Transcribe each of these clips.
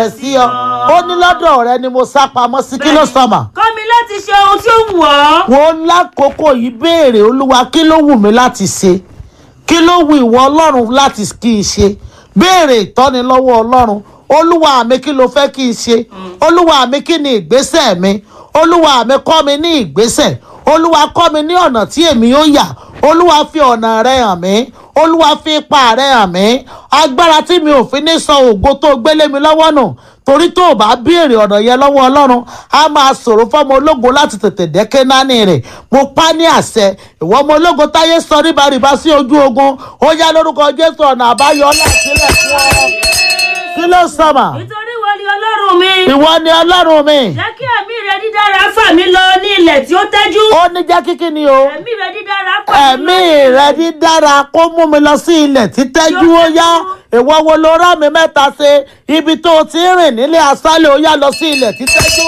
sí ọ ó ní lọ́dọ̀ rẹ ni mo sá pamọ́ sí. Kí ló sọ mà? Kọ́ mi láti ṣe ohun tí ó wù ọ́. Wọ́n lákòókò yìí béèrè Olúwa kí ló wù mí láti ṣe, kí ló wù ìwọ Ọlọ́run láti kí n ṣe. Béèrè ìtọ́ni lọ́wọ́ Ọlọ́run. Olúwa mi kí ló fẹ́ kí n ṣe? Olúwa mi kí ni ìgbésẹ̀ mi? Olúwa mi kọ́ mi ní ìgbésẹ̀. Olúwa kọ́ mi ní ọ̀nà tí èmi ó yà. Olúwa fi ọ̀nà rẹ hàn mí. Olúwa fi ipa rẹ hàn mí. Agbára tí mi ò fi ní sọ ògo tó gbélé mi lọ́wọ́ nù. Torí tó o bá béèrè ọ̀nà yẹn lọ́wọ́ Ọlọ́run, a máa ṣòro fọ́mọ ológo láti tètè dé Kénáánì rẹ̀. Mo pa ní àṣẹ, ìwọ ọmọ ológo táyé sọ ríbaríba sí ojú ogun, ó yá lórúkọ Jésù ọ̀nà àbáyọ láṣílẹ̀ fún ọ. Kí ló sọ mà? Nítorí ìwọ ni Ọlọ́run mi. Ìwọ ni Ọlọ́run mi. Jẹ́ kí ẹ̀mí rẹ dídára fà mí lọ ní ilẹ̀ tí ó tẹ́jú. Ó ní jẹ́ kíkí ni o. Ẹ̀mí rẹ dídára fà mí lọ. Ẹ̀mí rẹ dídára kó mú mi lọ sí ilẹ̀ títẹ́jú ó yá. Ìwọ wo ló rán mi mẹ́ta ṣe? Ibi tó o ti ń rìn nílé aṣálẹ̀ ó yá lọ sí ilẹ̀ títẹ́jú.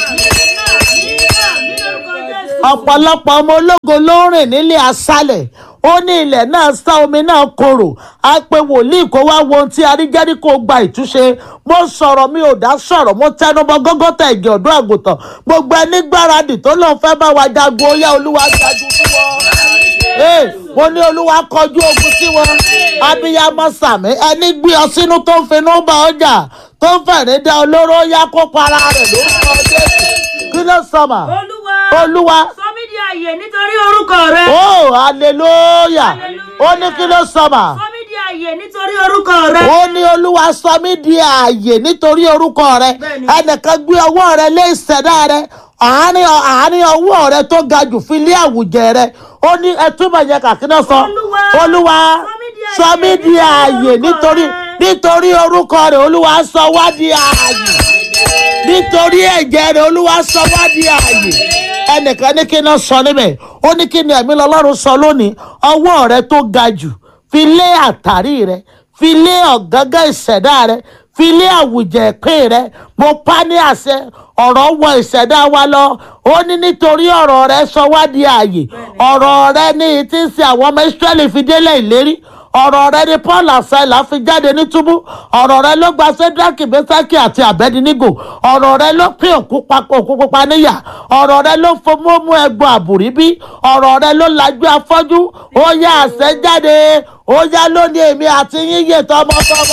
Ọ̀pọ̀lọpọ̀ ọmọ ológo ló ń rìn nílé aṣálẹ̀. Ó ní ilẹ̀ náà sá omi náà korò. A pe wòlíì kó wá wo ohun tí aríjẹ́rí kó gba ìtúnṣe. Mo sọ̀rọ̀ mi ò dá sọ̀rọ̀, mo tẹnubọ gógótà ẹ̀jẹ̀ ọ̀dọ́ àgùntàn. Gbogbo ẹni gbáradì tó lóun fẹ́ bá wa jagun ó yá Olúwa jagun fún wọn. Mo ní Olúwa kọjú ogun sí wọn. Abiyamọ sàmí ẹni gbé ọ sínú tó ń finú bá ọjà tó ń fẹ̀rí dá olóró yá kó para rẹ̀ lórúkọ Jésù. Kí ló sọ mà? Olúwa sọ mí di ààyè nítorí orúkọ rẹ. Oh, hallelujah. Ó ní kí ló sọ mà? Sọ mí di ààyè nítorí orúkọ rẹ. Ó ní Olúwa sọ mí di ààyè nítorí orúkọ rẹ. Ẹnìkan gbé ọwọ́ rẹ lé ìṣẹ̀dá rẹ. Àárín ọwọ́ rẹ tó ga jù fi lé àwùjẹ rẹ. Ó ní ẹtúbọ̀ yẹn kàkínà sọ. Olúwa sọ mí di ààyè nítorí orúkọ rẹ. Olúwa sọ wá di ààyè. Nítorí ẹ̀jẹ̀ rẹ Olúwa sọ wá di ààyè. Ẹnìkan ní kí n sọ níbẹ̀. Ó ní kí ni ẹ̀mí lọ́lọ́run sọ lónìí. Ọwọ́ rẹ tó ga jù fi lé àtàrí rẹ, fi lé ọ̀gángán ìṣẹ̀dá rẹ, fi lé àwùjẹ ìpín rẹ. Mo pa ní àṣẹ ọ̀rọ̀ wọ ìṣẹ̀dá wa lọ. Ó ní nítorí ọ̀rọ̀ rẹ sọ wá di ààyè. Ọ̀rọ̀ rẹ ní tí ń ṣe àwọn ọmọ Ísírẹ́lì fi délẹ̀ ìlérí. Ọ̀rọ̀ rẹ ni Paul àṣàlà fi jáde ní túbú. Ọ̀rọ̀ rẹ ló gba Sédrákì, Méṣákì àti Àbẹ́dínígò. Ọ̀rọ̀ rẹ ló pín òkú pupa níyà. Ọ̀rọ̀ rẹ ló mú ẹgbọ́n àbùrí bí. Ọ̀rọ̀ rẹ ló lajú afọ́jú. Ó yá àṣẹ jáde. Ó yá lónìí èmi àti yíyẹ tọmọtọmọ.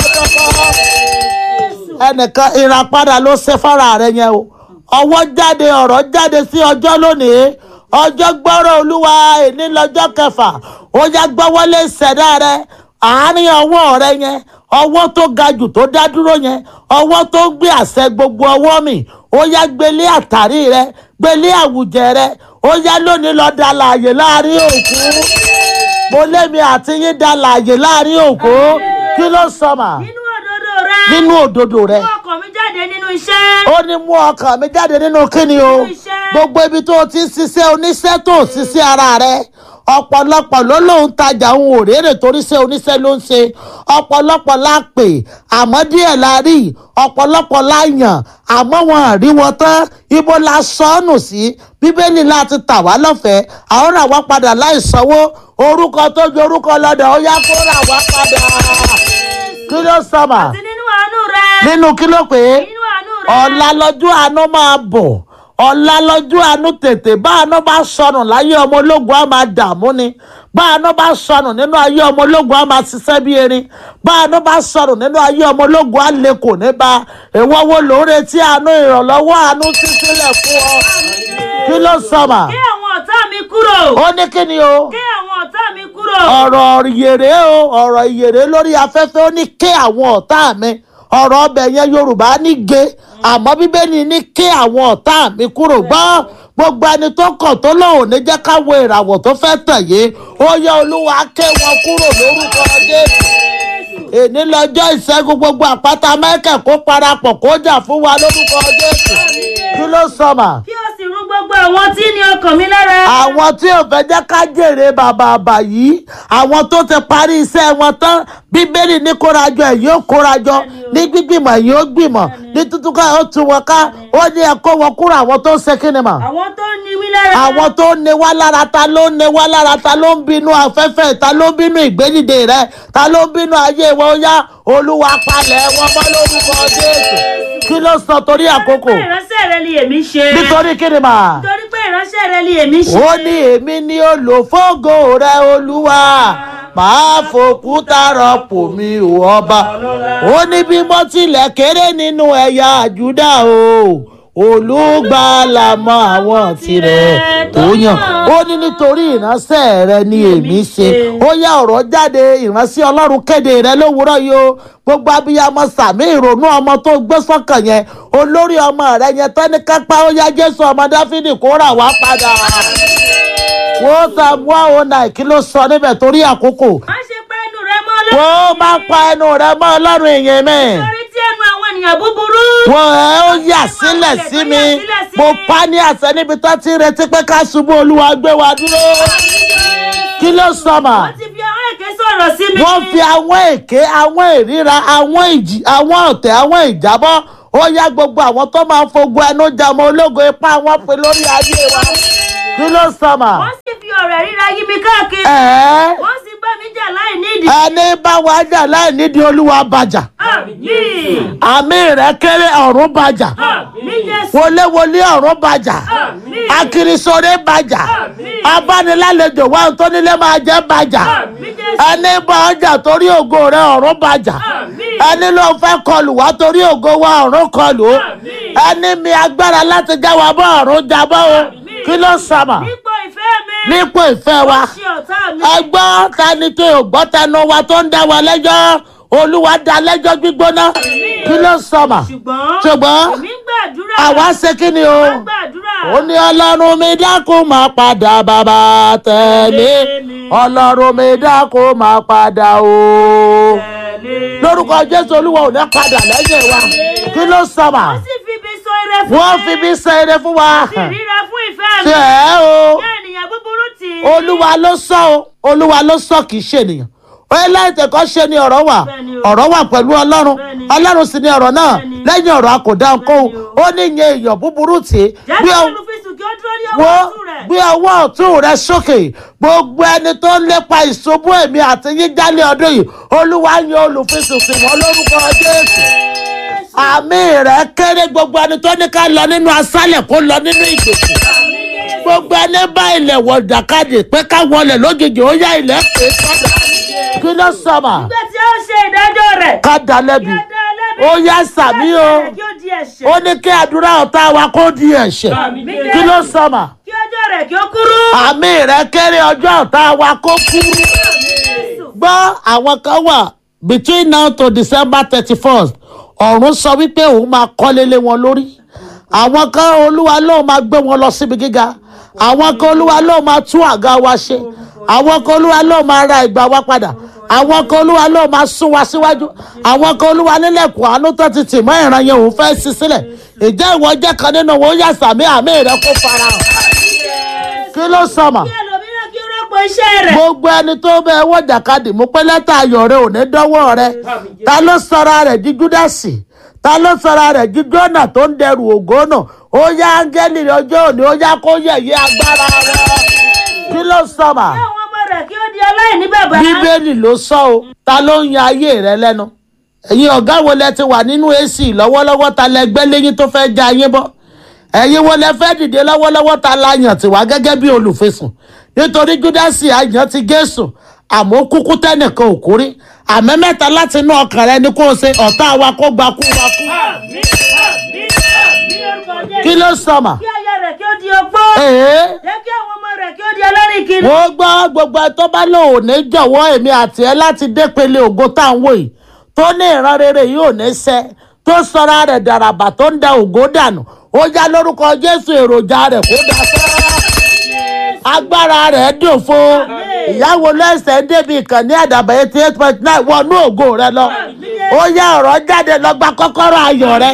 Ẹnìkan ìràpadà ló ṣe fara rẹ yẹn o. Ọwọ́ jáde, ọ̀rọ̀ jáde sí ọjọ́ lónìí. Ọjọ́ gbọ́rọ̀ Olúwa èní lọ́jọ́ kẹfà. Ó yá gbọ́wọ́lé ìṣẹ̀dá rẹ. Àárín ọwọ́ rẹ yẹn, ọwọ́ tó ga jù tó dá dúró yẹn, ọwọ́ tó ń gbé àṣẹ gbogbo ọwọ́ mi. Ó yá gbélé àtàrí rẹ, gbélé àwùjẹ rẹ. Ó yá lónìí lọ dá láàyè láàrin òkú. Mo lémi àti yín dá láàyè láàrin òkú. Kí ló sọ mà? Nínú òdodo rẹ. Mú ọkàn mi jáde nínú iṣẹ́. Ó ní mú ọkàn mi jáde nínú kíni o. Gbogbo ibi tó o ti ń ṣiṣẹ́ oníṣẹ́ tó o ṣiṣẹ́ ara rẹ. Ọ̀pọ̀lọpọ̀ ló lóun tajà òun ò rérè torí ṣé oníṣẹ́ ló ń ṣe. Ọ̀pọ̀lọpọ̀ la pè àmọ́ díẹ̀ la rí. Ọ̀pọ̀lọpọ̀ la yàn àmọ́ wọn à rí wọn tán. Ibo la sọnù sí? Bíbélì láti tà wá lọ́fẹ̀ẹ́. Àwọn rà wá padà láì sanwó. Orúkọ tó ju orúkọ lọ́dọ̀ ó yá kó rà wá padà. Kí ló sọ mà? Àti nínú àánú rẹ. Nínú kí ló pè é? Nínú àánú rẹ. Ọ̀la lọ́jọ́ àánú máa bọ̀. Ọ̀la lọ́jọ́ àánú tètè. Bá àánú bá sọnù láyé ọmọ ológun á máa dààmú ni. Bá àánú bá sọnù nínú ayé ọmọ ológun á máa ṣiṣẹ́ bí erin. Bá àánú bá sọnù nínú ayé ọmọ ológun á lè kò ní bá. Èwo wo ló ń retí àánú ìrànlọ́wọ́ àánú sísílẹ̀ fún ọ? Kí ló sọ mà? Ké àwọn ọ̀tá mi kúrò. Ó ní kí ni o? Ké àwọn ọ̀tá mi kúrò. Ọ̀rọ̀ ìyèrè o, ọ̀rọ̀ ìyèrè lórí afẹ́fẹ́ ó ní ké àwọn ọ̀tá mi. Ọ̀rọ̀ ọbẹ̀ yẹn Yorùbá ní gé. Àmọ́ Bíbélì ní ké àwọn ọ̀tá mi kúrò. Gbọ́ gbogbo ẹni tó kàn tó lóun ní jẹ́ ká wo ìràwọ̀ tó fẹ́ tàn yé. Ó yẹ Olúwa ké wọn kúrò lórúkọ Jésù. Èní lọ́jọ́ ìṣẹ́gun gbogbo àpáta mẹ́kẹ̀ kó parapọ̀ kó jà fún wa lórúkọ Jésù. Kí ló sọ mà? Kí o sì run gbogbo àwọn tí ní ọkàn mi lára. àwọn tí ò fẹ́ jẹ́ ká jèrè bàbà yìí, àwọn tó ti parí iṣẹ́ wọn tán, bíbélì ní kórajọ ẹ̀ yóò kórajọ, ní gbígbìmọ̀ ẹ̀ yóò gbìmọ̀, ní tútúká ó tú wọn ká, ó ní ẹ kó wọn kúrò àwọn tó ń ṣe kíni mà. àwọn tó ní wí lára. àwọn tó ní wá lára, ta ló ní wá lára, ta ló ń bínú afẹ́fẹ́, ta ló ń bínú ìgbédìde rẹ, ta ló ń bínú ayé wọn. Ó yá Olúwa palẹ̀ wọn mọ́ lórúkọ Jésù. Kí ló sọ torí àkókò? pé ìránṣẹ́ rẹ ni èmi ṣe. Nítorí kíni mà? nítorí pé ìránṣẹ́ rẹ ni èmi ṣe. Ó ní èmi ni olùfógo rẹ Olúwa, màá fòkúta rọ́pò mi ò ọba. Ó ní bí mo tilẹ̀ kéré nínú ẹ̀yà Júdà o, olùgbàlà mọ àwọn tirẹ̀ tó yàn. Ó ní nítorí ìránṣẹ́ rẹ ni èmi ṣe. Ó yá ọ̀rọ̀ jáde, ìránṣẹ́ Ọlọ́run kéde rẹ lówùúrọ̀ yìí o. Gbogbo abiyamọ sàmì ìrònú ọmọ tó gbé sọ́kàn yẹn, olórí ọmọ rẹ yẹn tán ní kápá. Ó yá Jésù ọmọ Dáfídì kó rà wá padà. Wọ́n Psalm 109 kí ló sọ níbẹ̀ torí àkókò? má ṣe pa ẹnu rẹ mọ́ Ọlọ́run. Wọ́n máa pa ẹnu rẹ mọ́ Ọlọ́run èèyàn mi. nítorí tí ẹnu àwọn ènìyàn búburú. Wọ́n ẹ̀ ó yà sílẹ̀ sí mi. Mo pa ní àṣẹ níbi tó ti retí pé ká ṣubú, Olúwa gbé wa dúró. Kí ló sọ mà? wọ́n ti fi àwọn èké sọ̀rọ̀ sí mi. Wọ́n fi àwọn èké, àwọn ìríra, àwọn ìjì, àwọn ọ̀tẹ̀, àwọn ìjábọ̀. Ó yá gbogbo àwọn tó máa ń fogun ẹnu jà ọmọ ológo, ipá wọn pin lórí ayé wa. Kí ló sọ mà? wọ́n sì fi ọ̀rọ̀ ríra yí mi káàkiri. Ẹ̀ẹ́ wọ́n sì bá mi jà láì nídìí. ẹni bá wa jà láì nídìí, Olúwa bàjà. àmín. Àmì rẹ̀ kéré, ọ̀run bàjà. àmín Jésù. Wọléwọlé ọ̀run bàjà. àmín. Akirisore bàjà. Abánilálejò wa tó nílé máa jẹ́ bàjà. àmín Jésù. Ẹni bá ọjà torí ògo rẹ̀ ọ̀run bàjà. àmín. Ẹni ló fẹ́ kọlù wá torí ògo wa ọ̀run kọlù. àmín. Ẹni mi agbára láti já wa bọ́ ọ̀run jábọ́ o. Kí ló sàmà? nípò ìfẹ́ mi. Nípò ìfẹ́ wa. ṣe ọ̀tá mi. Ẹgbọ́n ta ni tó gbọ́ tẹnu wa tó ń dá wa lẹ́jọ́? Olúwa dá lẹ́jọ́ gbígbóná. Kí ló sàmà? Ṣùgbọ́n èmi ń gbàdúrà. àwa ṣe kí ni o? Wá gbàdúrà. Ó ní Ọlọ́run mi dákun máa padà bàbá tẹ̀lé. Ọlọ́run mi dákun máa padà o. Lórúkọ Jésù Olúwa ò ní padà lẹ́yìn wa. Kí ló sọ̀mà? wọ́n sì fi ibi sọ ire fún mi. Wọ́n fi bí ṣe eré fún wa. sì ríra fún ìfẹ́ mi. Ṣé ẹ o? ní ènìyàn búburú tì í. Olúwa ló sọ o. Olúwa ló sọ kì í ṣe ènìyàn. Ó láì tẹ̀kọ́ ṣe ni ọ̀rọ̀ wà. Ọ̀rọ̀ wà pẹ̀lú Ọlọ́run. Ọlọ́run sì ni ọ̀rọ̀ náà. Lẹ́yìn ọ̀rọ̀ a kò dá nǹkan. Ó ní ìyẹn èèyàn búburú tì í. jẹ́ kí olùfisùn kí ó dúró ní ọwọ́ Wo ọ̀tún rẹ̀. gbé ọwọ́ ọ̀tún rẹ sókè. Gbogbo ẹni tó ń lépa ìṣubú èmi àti yín jálẹ̀ ọdún yìí, Olúwa yan olùfisùn sí wọn lórúkọ Jésù. Àmì rẹ̀ kéré. Gbogbo ẹni tó ní ká lọ nínú aṣálẹ̀ kó lọ nínú ìgbèkùn. Gbogbo ẹni bá ilẹ̀ wọ̀ jàkadì pé ká wọlé lójijì, ó yá ilẹ̀ pé sọ́dọ̀. Kí ló sọ̀mà? nígbà tí ó ṣe ìdájọ́ rẹ̀. Ká dá lẹ́bi. Ó yá sàmí o. kí ó di ẹ̀ṣẹ̀. Ó ní kí àdúrà ọ̀tá wa kó di ẹ̀ṣẹ̀. Kí ló sọ̀mà? kí ọjọ́ rẹ̀ kí ó kúrú. Àmì rẹ̀ kéré, ọjọ́ ọ̀tá wa kó kúrú. Gbọ́ àwọn kan wà between now to December 31st, ọ̀run sọ wípé òun máa kọ́lé lé wọn lórí. Àwọn kan Olúwa lóun máa gbé wọn lọ síbi gíga. Àwọn kan Olúwa lóun máa tún àga wa ṣe. Àwọn kan Olúwa lóun máa ra ìgbà wa padà. Àwọn kan Olúwa lóun máa sún wa síwájú. Àwọn kan Olúwa nílẹ̀kùn àánú tó ti tì mọ́ ìran yẹn òun fẹ́ sí sílẹ̀. Ìjẹ́ ìwọ jẹ́ kan nínú wọn, ó yá sàmì àmì rẹ̀ kó fara hàn. Kí ló sọ̀mà? kí ẹlòmíràn kí ó rọ́pò iṣẹ́ rẹ̀. Gbogbo ẹni tó bẹ wọ jàkadì mú pé lẹ́tà ayọ̀ rẹ ò ní dọ́wọ́ rẹ. Ta ló sọra rẹ̀ di Júdásì? Ta ló sọra rẹ̀ di Jónà tó ń dẹrù ògo náà? Ó yá áńgẹ́lì ọjọ́ òní, ó yá kó yẹ̀yẹ́ agbára rẹ̀. Kí ló sọ̀mà? kí àwọn ọmọ rẹ̀ kí ó di aláìní bàbá. Bíbélì ló sọ o. Ta ló ń yan ayé rẹ lẹ́nu? Ẹ̀yin ọ̀gá wo lẹ ti wà nínú AC lọ́wọ́lọ́wọ́, ta lẹ gbẹ́ léyìn tó fẹ́ já yín bọ́? Ẹ̀yin wo lẹ fẹ́ dìde lọ́wọ́lọ́wọ́, ta la yàn tí wá gẹ́gẹ́ bí olùfisùn? Nítorí Júdásì àyàn ti Jésù, àmọ́ kúkú tẹ́nìkan ò kúrí. Àmọ́ mẹ́ta láti inú ọkàn rẹ ni kó o ṣe, ọ̀tá wa kó gba kú wa kú. Kí ló sọ̀mà? kí aya rẹ̀ kí ó di ogbó. Èé. jẹ́ kí àwọn ọmọ rẹ̀ kí ó di alárìnkiri. Wọ́n gbọ́ gbogbo ẹ tó bá lò ò ní jọ̀wọ́ èmi àti ẹ láti dépele ògo tá à ń wò yìí, tó ní ìran rere yìí ò ní ṣẹ, tó sọra rẹ̀ dàràbà tó ń da ògo dànù. Ó yá lórúkọ Jésù èròjà rẹ̀ kó dà sọ́ra. Agbára rẹ̀ dòfo. Ìyàwó lẹ́sẹ̀ ń débi ìkànnì àdàbà 88.9 wọnú ògo rẹ lọ. Ó yá ọ̀rọ̀ jáde lọ gba kọ́kọ́rọ́ ayọ̀ rẹ.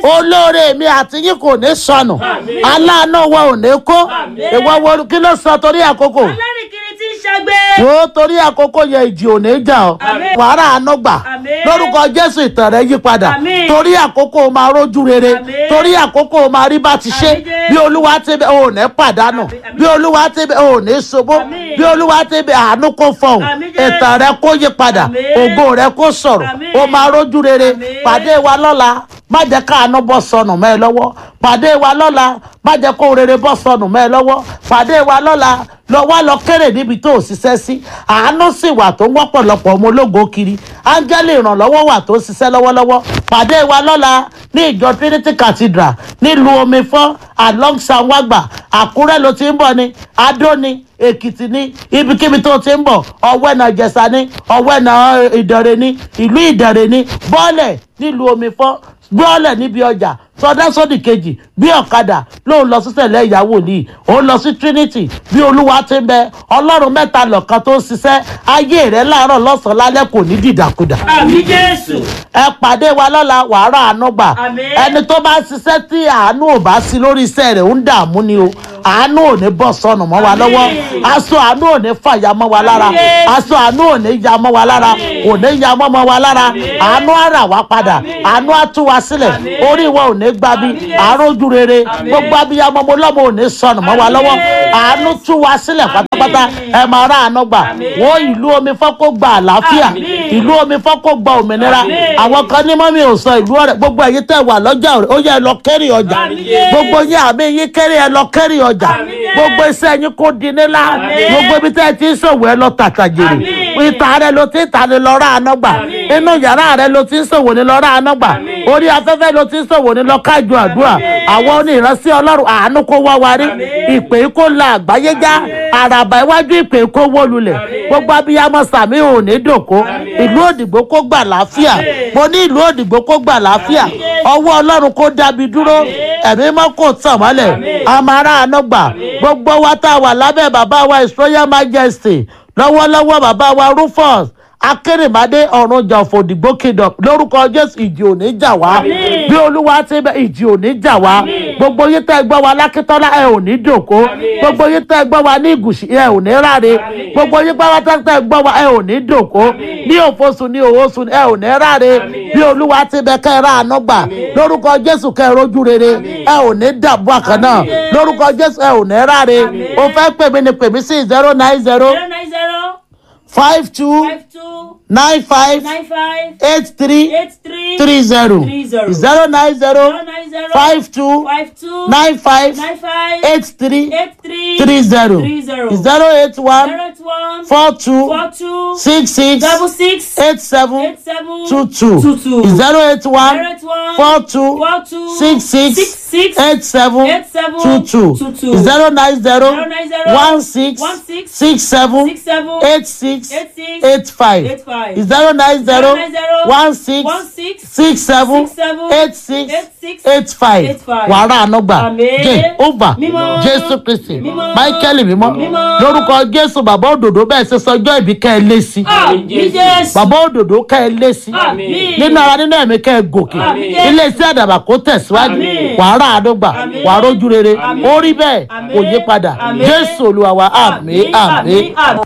olóore mi àti yín kò ní sọnù aláàánú wa ò ní kó ìwọ wo kí ló sọ torí àkókò alárìnkiri tí ń ṣagbe. wo torí àkókò yẹn ìjì ò ní jà ọ́ wàrà àánú gbà lórúkọ Jésù ìtàn rẹ yí padà torí àkókò máa rójú rere torí àkókò máa rí bá ti ṣe bí olúwa ti bẹ ò ní pàdánù bí olúwa ti bẹ ò ní ṣubú bí olúwa ti bẹ àánú kó fọhùn ìtàn rẹ kó yí padà ògo rẹ kó sọ̀rọ̀ ó máa rójú rere pàdé wa lọ́la má jẹ́ káàánú bọ́ sọnù mẹ́ ẹ lọ́wọ́ pàdé wa lọ́la má jẹ́ kó rere bọ́ sọnù mẹ́ ẹ lọ́wọ́ pàdé wa lọ́la lọ wá lọ kéré níbi tó ò ṣiṣẹ́ sí àánú sì wà tó ń wọ́pọ̀lọpọ̀ ọmọ ológo kiri áńgẹ́lì ìrànlọ́wọ́ wà tó ń ṣiṣẹ́ lọ́wọ́lọ́wọ́ pàdé wa lọ́la ní ìjọ Trinity Cathedral nílùú Omifọ́n along Sanwó-Àgbà Àkúrẹ́ ló ti ń bọ̀ ni Adó ni Èkìtì ní ibikíbi tó ti ń bọ̀ Ọ̀wẹ́nà Ìjẹ̀ṣà ní Ọ̀wẹ́nà Ìdànrè ní ìlú Ìdànrè ní bọ́ọ̀lẹ̀ nílùú Omifọ́n gbọ́ọ̀lẹ̀ níbi ọjà sọdá sódì kejì bí ọ̀kadà ló ń lọ sí sẹ̀lẹ̀ ìyàwó ní ó lọ sí Trinity bí olúwa ti ń bẹ ọlọ́run mẹ́ta lọ̀kan tó ń ṣiṣẹ́ ayé rẹ̀ láàárọ̀ lọ́sàn-án lálẹ́ kò ní dìdàkudà. àmín Jésù. ẹ pàdé wa lọ́la wàrà àánú gbà ẹni tó bá ṣiṣẹ́ tí àánú ò bá sí lórí iṣẹ́ rẹ̀ ń dààmú ni o àánú ò ní bọ́ sọnù mọ́ wa lọ́wọ́ aṣọ àánú ò ní fàya mọ́ wa lára aṣọ àánú ò ní ya mọ́ wa lára ò ní ya mọ́ wa lára àánú á rà wá padà àánú á tú wa sílẹ̀ orí wa ò ní gbabi àrójú rere gbogbo abiyamọ mo lọ́mọ ò ní sọnù mọ́ wa lọ́wọ́ àánú tú wa sílẹ̀ pátápátá ẹ máa rà àánú gbà wọ́n ìlú Omifọ́n kó gba àlàáfíà ìlú Omifọ́n kó gba òmìnira àwọn kan ní mọ́mí ò sọ ìlú ọ̀rẹ́ gbogbo ẹ̀yin tẹ̀ wà lọ́jà ó yẹ ẹ lọ kẹ́rì ọjà gbogbo yín àmì yín kẹ́rì ẹ lọ kẹ́rì ọjà gbogbo iṣẹ́ yín kó di nílá gbogbo ibi tẹ́ ẹ ti ń ṣòwò ẹ lọ tàtà jèrè ìta rẹ ló ti ń ta ni lọ rà àánú gbà inú yàrá rẹ ló ti ń ṣòwò ni lọ rà àánú gbà orí afẹ́fẹ́ ló ti ń ṣòwò ni lọ kájú àdúrà àwọn oníránṣẹ́ Ọlọ́run àánú kó wá wa rí ìpè kó la àgbáyé já àràbà iwájú ìpè kó wó lulẹ̀ gbogbo abiyamọ sàmì ò ní dòkó ìlú Òdìgbò kó gbà láàfíà mo ní ìlú Òdìgbò kó gbà láàfíà ọwọ́ Ọlọ́run kó dábì dúró ẹ̀mí mọ́ kó tàn mọ́lẹ̀ amara àánú gbà gbogbo wa tá a wà lábẹ́ bàbá wa His Royal Majesty lọ́wọ́lọ́wọ́ bàbá wa Rufus Akérèmádé Ọ̀rúnjà Òdìgbò kingdom lórúkọ Jésù ìjì ò ní jà wá bí olúwa ti bẹ ìjì ò ní jà wá gbogbo yín tẹ́ gbọ́ wa Lákítọ́lá ẹ ò ní dòkó gbogbo yín tẹ́ gbọ́ wa ní Ìgùṣì ẹ ò ní ráre gbogbo yín pátá tẹ́ gbọ́ wa ẹ ò ní dòkó ní Òfosùn ní Òwòsùn ẹ ò ní ráre bí olúwa ti bẹ kẹ́ rà àánú gbà lórúkọ Jésù kẹ́ rojú rere ẹ ò ní dàbọ̀ àkànnà lórúkọ Jésù ẹ ò ní ráre o fẹ́ pè mí ni pè mí sí 090 52 95 83 30 090 52 95 83 30 081 42 66 87 22 081 42 66 87 22 090 16 67 86 85 090 16 67 86 85 wàrà ànúgbà Jehovah Jésù Kristi Michael mímọ́ lórúkọ Jésù bàbá òdòdó bẹ́ẹ̀ ṣe sọjọ́ ìbí kẹ́ ẹ lé sí bàbá òdòdó kẹ́ ẹ lé sí nínú ara nínú ẹ̀mí kẹ́ ẹ gòkè ilé iṣẹ́ àdàbà kó tẹ̀síwájú wàrà ànúgbà wàrà ojú rere ó rí bẹ́ẹ̀ kò yí padà Jésù Olúwa wa àmín àmín.